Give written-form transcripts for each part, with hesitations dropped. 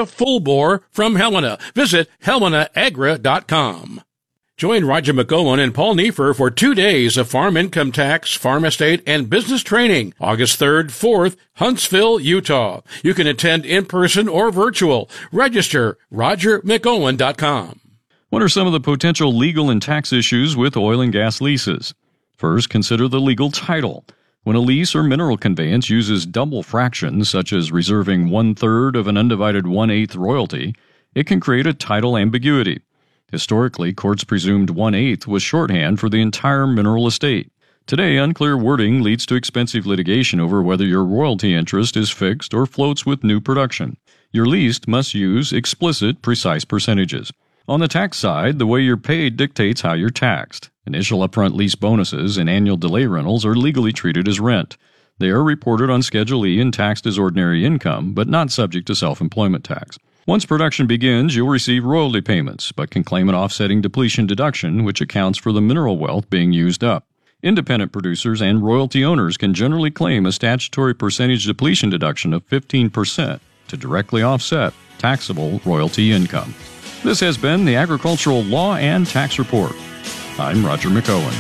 Agra Full Bore from Helena. Visit HelenaAgra.com. Join Roger McGowan and Paul Neiffer for 2 days of farm income tax, farm estate, and business training, August 3rd, 4th, Huntsville, Utah. You can attend in person or virtual. Register RogerMcGowan.com. What are some of the potential legal and tax issues with oil and gas leases? First, consider the legal title. When a lease or mineral conveyance uses double fractions, such as reserving 1/3 of an undivided 1/8 royalty, it can create a title ambiguity. Historically, courts presumed 1/8 was shorthand for the entire mineral estate. Today, unclear wording leads to expensive litigation over whether your royalty interest is fixed or floats with new production. Your lease must use explicit, precise percentages. On the tax side, the way you're paid dictates how you're taxed. Initial upfront lease bonuses and annual delay rentals are legally treated as rent. They are reported on Schedule E and taxed as ordinary income, but not subject to self-employment tax. Once production begins, you'll receive royalty payments, but can claim an offsetting depletion deduction, which accounts for the mineral wealth being used up. Independent producers and royalty owners can generally claim a statutory percentage depletion deduction of 15% to directly offset taxable royalty income. This has been the Agricultural Law and Tax Report. I'm Roger McOwen.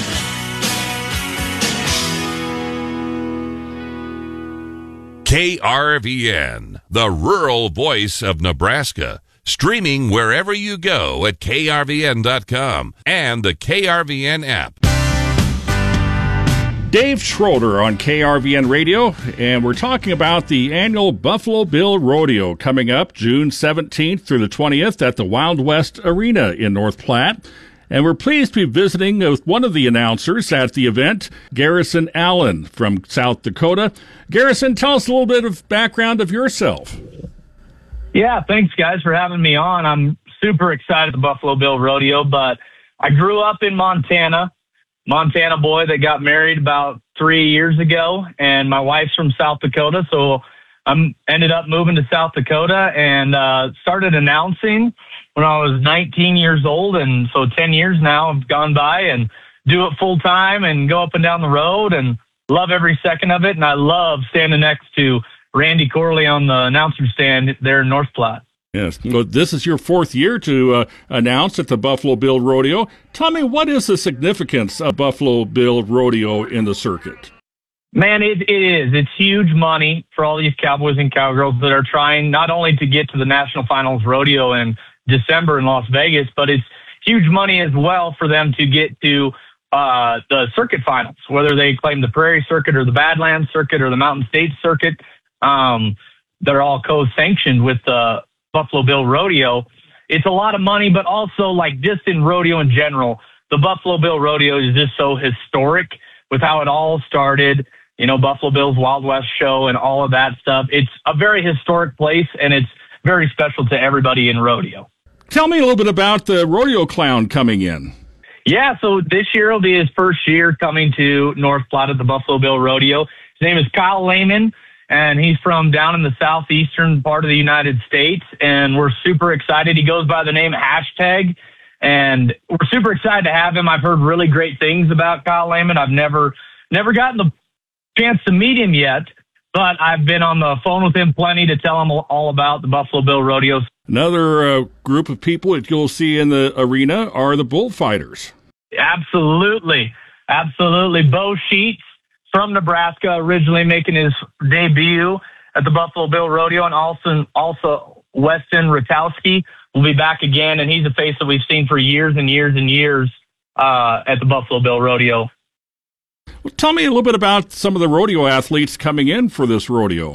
KRVN, the rural voice of Nebraska. Streaming wherever you go at krvn.com and the KRVN app. Dave Schroeder on KRVN Radio, and we're talking about the annual Buffalo Bill Rodeo coming up June 17th through the 20th at the Wild West Arena in North Platte. And we're pleased to be visiting with one of the announcers at the event, Garrison Allen from South Dakota. Garrison, tell us a little bit of background of yourself. Yeah, thanks, guys, for having me on. I'm super excited the Buffalo Bill Rodeo, but I grew up in Montana boy that got married about 3 years ago, and my wife's from South Dakota, so I ended up moving to South Dakota and started announcing when I was 19 years old, and so 10 years now have gone by, and do it full time and go up and down the road and love every second of it. And I love standing next to Randy Corley on the announcer stand there in North Platte. Yes. Well, this is your fourth year to announce at the Buffalo Bill Rodeo. Tell me, what is the significance of Buffalo Bill Rodeo in the circuit? Man, it is. It's huge money for all these cowboys and cowgirls that are trying not only to get to the National Finals Rodeo in December in Las Vegas, but it's huge money as well for them to get to the circuit finals, whether they claim the Prairie Circuit or the Badlands Circuit or the Mountain States Circuit. They're all co-sanctioned with the Buffalo Bill Rodeo. It's a lot of money, but also like just in rodeo in general, the Buffalo Bill Rodeo is just so historic with how it all started. You know, Buffalo Bill's Wild West show and all of that stuff. It's a very historic place, and it's very special to everybody in rodeo. Tell me a little bit about the rodeo clown coming in. Yeah, so this year will be his first year coming to North Platte at the Buffalo Bill Rodeo. His name is Kyle Lehman, and he's from down in the southeastern part of the United States, and we're super excited. He goes by the name Hashtag, and we're super excited to have him. I've heard really great things about Kyle Lehman. I've never gotten the chance to meet him yet, but I've been on the phone with him plenty to tell him all about the Buffalo Bill Rodeo. Another group of people that you'll see in the arena are the bullfighters. Absolutely. Bo Sheets from Nebraska, originally making his debut at the Buffalo Bill Rodeo, and also Weston Ratowski will be back again, and he's a face that we've seen for years and years and years at the Buffalo Bill Rodeo. Well, tell me a little bit about some of the rodeo athletes coming in for this rodeo.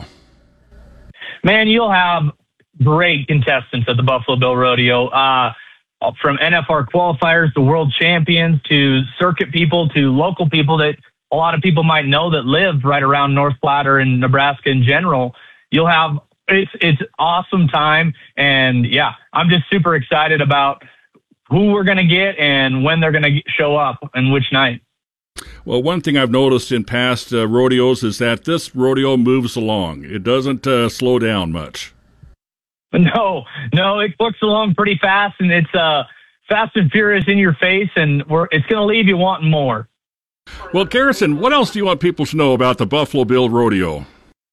Man, you'll have great contestants at the Buffalo Bill Rodeo, from NFR qualifiers to world champions to circuit people to local people that a lot of people might know that live right around North Platte or in Nebraska in general. You'll have it's awesome time, and yeah, I'm just super excited about who we're going to get and when they're going to show up and which night. Well, one thing I've noticed in past rodeos is that this rodeo moves along. It doesn't slow down much. No, it looks along pretty fast, and it's fast and furious in your face, and it's going to leave you wanting more. Well, Garrison, what else do you want people to know about the Buffalo Bill Rodeo?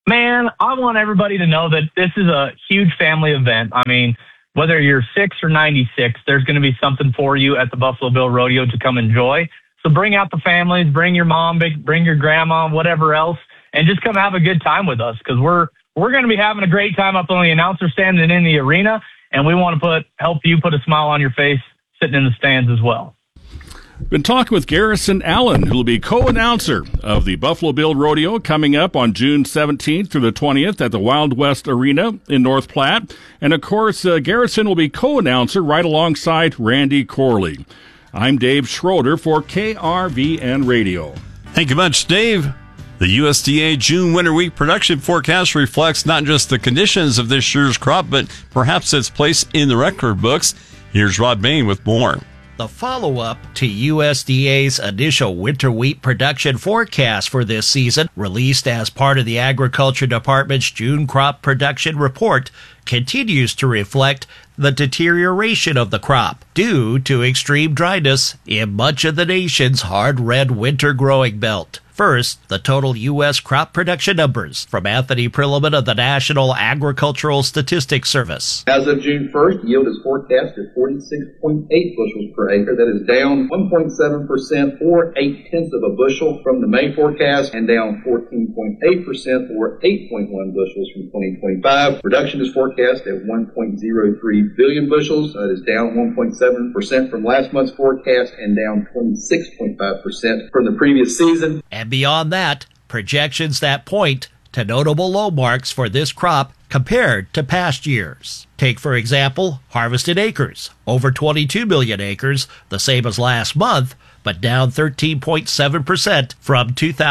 Man, I want everybody to know that this is a huge family event. I mean, whether you're 6 or 96, there's going to be something for you at the Buffalo Bill Rodeo to come enjoy. So bring out the families, bring your mom, bring your grandma, whatever else, and just come have a good time with us, because we're going to be having a great time up on the announcer stand and in the arena, and we want to help you put a smile on your face sitting in the stands as well. Been talking with Garrison Allen, who will be co-announcer of the Buffalo Bill Rodeo coming up on June 17th through the 20th at the Wild West Arena in North Platte. And, of course, Garrison will be co-announcer right alongside Randy Corley. I'm Dave Schroeder for KRVN Radio. Thank you much, Dave. The USDA June winter wheat production forecast reflects not just the conditions of this year's crop, but perhaps its place in the record books. Here's Rod Bain with more. The follow-up to USDA's initial winter wheat production forecast for this season, released as part of the Agriculture Department's June crop production report, continues to reflect the deterioration of the crop due to extreme dryness in much of the nation's hard red winter growing belt. First, the total U.S. crop production numbers from Anthony Perlman of the National Agricultural Statistics Service. As of June 1st, yield is forecast at 46.8 bushels per acre. That is down 1.7% or 0.8 of a bushel from the May forecast, and down 14.8% or 8.1 bushels from 2025. Production is forecast at 1.03 billion bushels. That is down 1.7% from last month's forecast and down 26.5% from the previous season. And beyond that, projections that point to notable low marks for this crop compared to past years. Take, for example, harvested acres, over 22 million acres, the same as last month, but down 13.7% from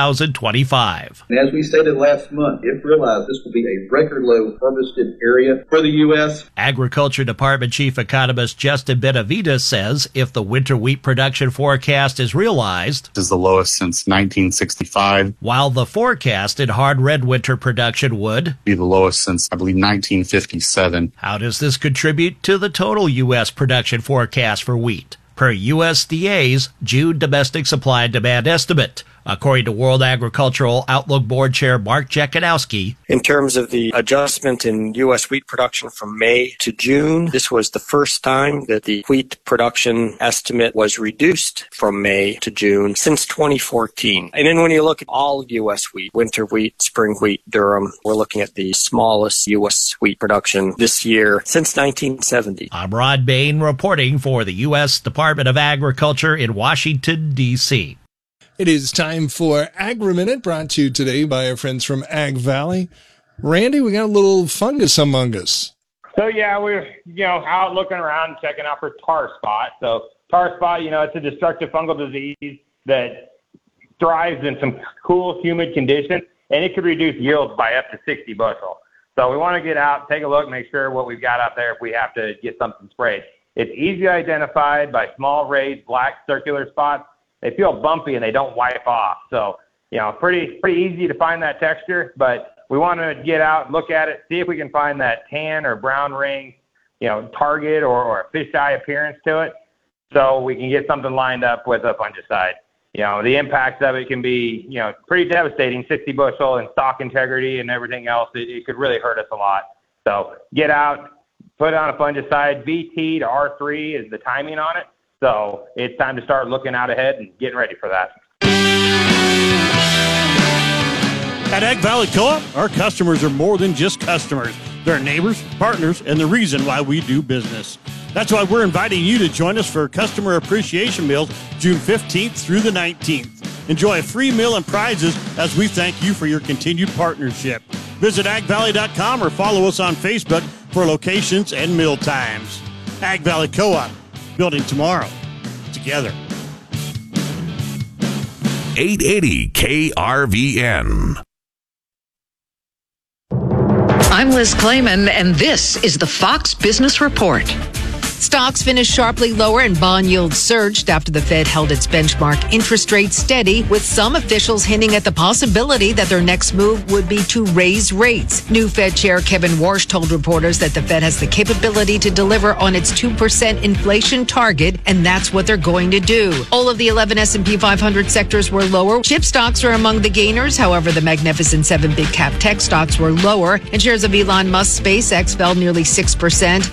2025. And as we stated last month, if realized, this will be a record low harvested area for the U.S. Agriculture Department Chief Economist Justin Benavides says if the winter wheat production forecast is realized, this is the lowest since 1965. While the forecasted hard red winter production would be the lowest since, I believe, 1957. How does this contribute to the total U.S. production forecast for wheat? Per USDA's June domestic supply and demand estimate, according to World Agricultural Outlook Board Chair Mark Jekanowski. In terms of the adjustment in U.S. wheat production from May to June, this was the first time that the wheat production estimate was reduced from May to June since 2014. And then when you look at all U.S. wheat, winter wheat, spring wheat, durum, we're looking at the smallest U.S. wheat production this year since 1970. I'm Rod Bain reporting for the U.S. Department of Agriculture in Washington, D.C. It is time for Agri-Minute, brought to you today by our friends from Ag Valley. Randy, we got a little fungus among us. So, yeah, we're, out looking around, checking out for tar spot. So, tar spot, it's a destructive fungal disease that thrives in some cool, humid conditions, and it could reduce yields by up to 60 bushel. So, we want to get out, take a look, make sure what we've got out there if we have to get something sprayed. It's easily identified by small raised black circular spots. They feel bumpy and they don't wipe off. So, pretty easy to find that texture, but we want to get out, look at it, see if we can find that tan or brown ring, target or a fisheye appearance to it, so we can get something lined up with a fungicide. The impacts of it can be, pretty devastating, 60 bushel and stock integrity and everything else. It could really hurt us a lot. So get out, put on a fungicide. VT to R3 is the timing on it. So it's time to start looking out ahead and getting ready for that. At Ag Valley Co-op, our customers are more than just customers. They're neighbors, partners, and the reason why we do business. That's why we're inviting you to join us for Customer Appreciation Meals June 15th through the 19th. Enjoy a free meal and prizes as we thank you for your continued partnership. Visit agvalley.com or follow us on Facebook for locations and meal times. Ag Valley Co-op. Building tomorrow together. 880 KRVN. I'm Liz Clayman, and this is the Fox Business Report. Stocks finished sharply lower and bond yields surged after the Fed held its benchmark interest rate steady, with some officials hinting at the possibility that their next move would be to raise rates. New Fed Chair Kevin Warsh told reporters that the Fed has the capability to deliver on its 2% inflation target, and that's what they're going to do. All of the 11 S&P 500 sectors were lower. Chip stocks were among the gainers. However, the Magnificent Seven big cap tech stocks were lower, and shares of Elon Musk SpaceX fell nearly 6%.